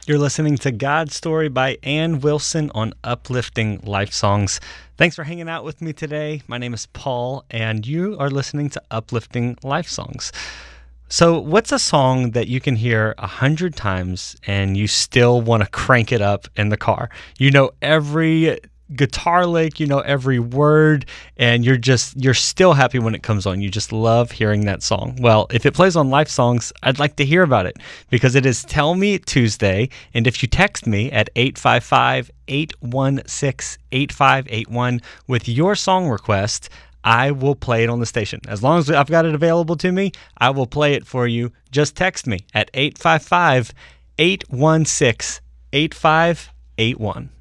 You're listening to God's Story by Ann Wilson on Uplifting Life Songs. Thanks for hanging out with me today. My name is Paul, and you are listening to Uplifting Life Songs. So what's a song that you can hear 100 times and you still want to crank it up in the car? You know every guitar lick, you know every word, and you're still happy when it comes on. You just love hearing that song. Well, if it plays on Life Songs, I'd like to hear about it because it is Tell Me Tuesday, and if you text me at 855-816-8581 with your song request, I will play it on the station. As long as I've got it available to me, I will play it for you. Just text me at 855-816-8581.